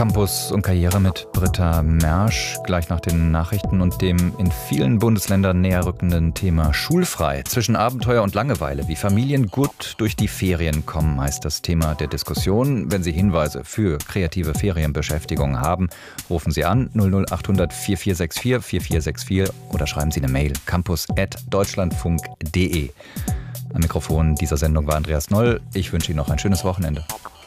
Campus und Karriere mit Britta Mersch, gleich nach den Nachrichten und dem in vielen Bundesländern näher rückenden Thema schulfrei. Zwischen Abenteuer und Langeweile, wie Familien gut durch die Ferien kommen, heißt das Thema der Diskussion. Wenn Sie Hinweise für kreative Ferienbeschäftigung haben, rufen Sie an 00800 4464 4464 oder schreiben Sie eine Mail campus@deutschlandfunk.de. Am Mikrofon dieser Sendung war Andreas Noll. Ich wünsche Ihnen noch ein schönes Wochenende.